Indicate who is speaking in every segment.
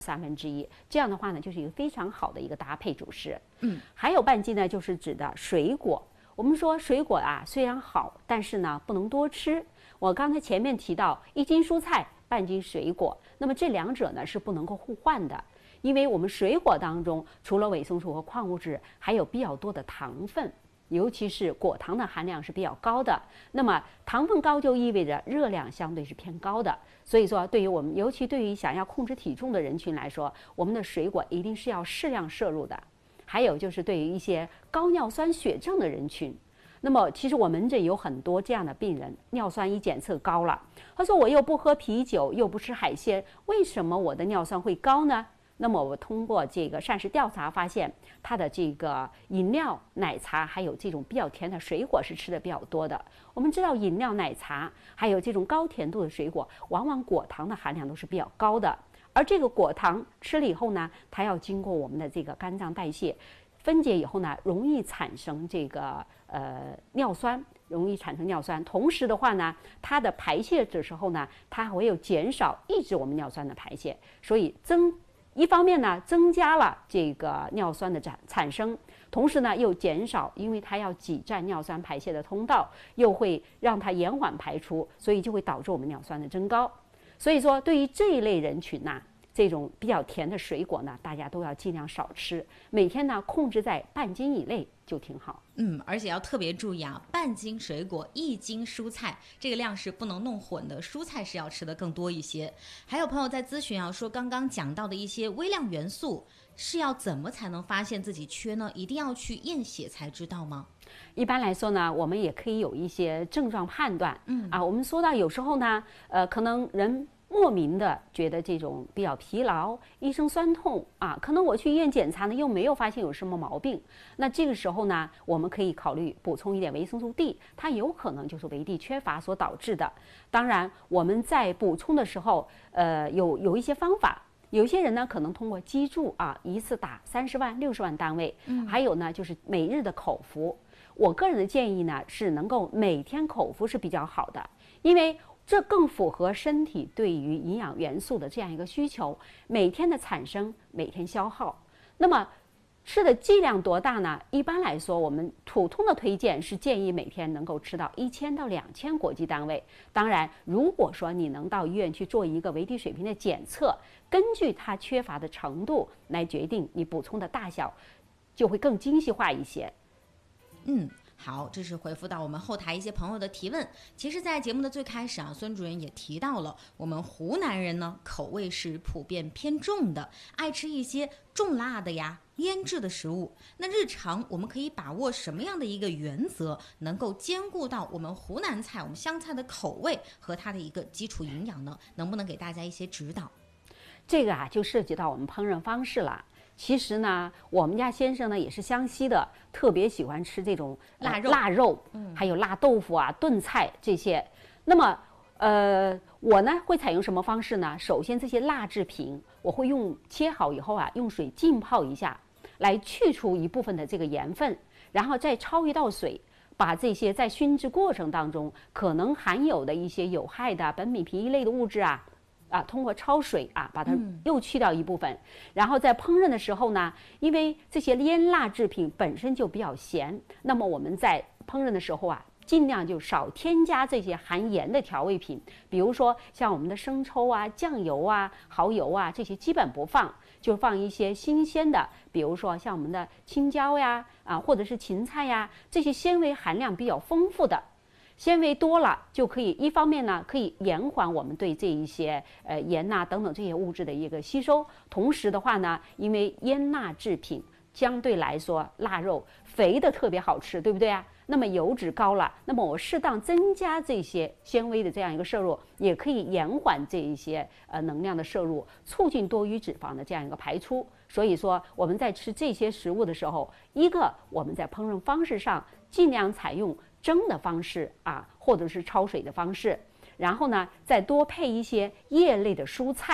Speaker 1: 1/3，这样的话呢，就是一个非常好的一个搭配主食。还有半斤呢，就是指的水果。我们说水果啊，虽然好，但是呢不能多吃。我刚才前面提到1斤蔬菜，半斤水果，那么这两者呢是不能够互换的，因为我们水果当中除了维生素和矿物质，还有比较多的糖分。尤其是果糖的含量是比较高的，那么糖分高就意味着热量相对是偏高的，所以说对于我们，尤其对于想要控制体重的人群来说，我们的水果一定是要适量摄入的。还有就是对于一些高尿酸血症的人群，那么其实我门诊有很多这样的病人，尿酸一检测高了，他说我又不喝啤酒，又不吃海鲜，为什么我的尿酸会高呢？那么我通过这个膳食调查发现，他的这个饮料、奶茶还有这种比较甜的水果是吃的比较多的。我们知道饮料、奶茶还有这种高甜度的水果，往往果糖的含量都是比较高的。而这个果糖吃了以后呢，它要经过我们的这个肝脏代谢分解以后呢，容易产生这个尿酸。容易产生尿酸，同时的话呢，它的排泄的时候呢，它会有减少，抑制我们尿酸的排泄，所以一方面呢，增加了这个尿酸的产生，同时呢又减少，因为它要挤占尿酸排泄的通道，又会让它延缓排出，所以就会导致我们尿酸的增高。所以说，对于这一类人群呢，这种比较甜的水果呢，大家都要尽量少吃，每天呢控制在半斤以内就挺好。
Speaker 2: 而且要特别注意啊，半斤水果1斤蔬菜，这个量是不能弄混的，蔬菜是要吃的更多一些。还有朋友在咨询啊，说刚刚讲到的一些微量元素是要怎么才能发现自己缺呢？一定要去验血才知道吗？
Speaker 1: 一般来说呢，我们也可以有一些症状判断。我们说到有时候呢，可能人莫名的觉得这种比较疲劳，一身酸痛啊，可能我去医院检查呢，又没有发现有什么毛病。那这个时候呢，我们可以考虑补充一点维生素 D， 它有可能就是维 D 缺乏所导致的。当然，我们在补充的时候，有一些方法。有些人呢，可能通过激注啊，一次打30万、60万单位。还有呢，就是每日的口服。我个人的建议呢，是能够每天口服是比较好的，因为这更符合身体对于营养元素的这样一个需求，每天的产生，每天消耗。那么吃的剂量多大呢？一般来说，我们普通的推荐是建议每天能够吃到1000到2000国际单位。当然，如果说你能到医院去做一个维 D 水平的检测，根据它缺乏的程度来决定你补充的大小，就会更精细化一些。
Speaker 2: 好，这是回复到我们后台一些朋友的提问。其实在节目的最开始啊，孙主任也提到了，我们湖南人呢口味是普遍偏重的，爱吃一些重辣的呀、腌制的食物。那日常我们可以把握什么样的一个原则，能够兼顾到我们湖南菜、我们湘菜的口味和它的一个基础营养呢？能不能给大家一些指导？
Speaker 1: 这个啊，就涉及到我们烹饪方式了。其实呢，我们家先生呢也是湘西的，特别喜欢吃这种腊肉，还有辣豆腐啊、炖菜这些。那么，我呢会采用什么方式呢？首先，这些辣制品我会切好以后啊，用水浸泡一下，来去除一部分的这个盐分，然后再焯一道水，把这些在熏制过程当中可能含有的一些有害的苯米平一类的物质啊，通过焯水啊，把它又去掉一部分，然后在烹饪的时候呢，因为这些腌辣制品本身就比较咸，那么我们在烹饪的时候啊，尽量就少添加这些含盐的调味品，比如说像我们的生抽啊、酱油啊、蚝油啊，这些基本不放，就放一些新鲜的，比如说像我们的青椒呀，或者是芹菜呀，这些纤维含量比较丰富的。纤维多了就可以，一方面呢可以延缓我们对这一些盐呐等等这些物质的一个吸收，同时的话呢，因为腌辣制品相对来说腊肉肥的特别好吃，对不对啊？那么油脂高了，那么我适当增加这些纤维的这样一个摄入，也可以延缓这一些能量的摄入，促进多余脂肪的这样一个排出。所以说我们在吃这些食物的时候，一个我们在烹饪方式上尽量采用蒸的方式啊，或者是焯水的方式，然后呢再多配一些叶类的蔬菜，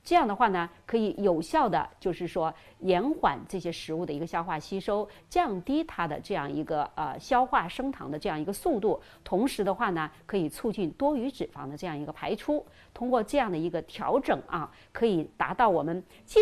Speaker 1: 这样的话呢，可以有效的就是说延缓这些食物的一个消化吸收，降低它的这样一个消化升糖的这样一个速度。同时的话呢，可以促进多余脂肪的这样一个排出。通过这样的一个调整啊，可以达到我们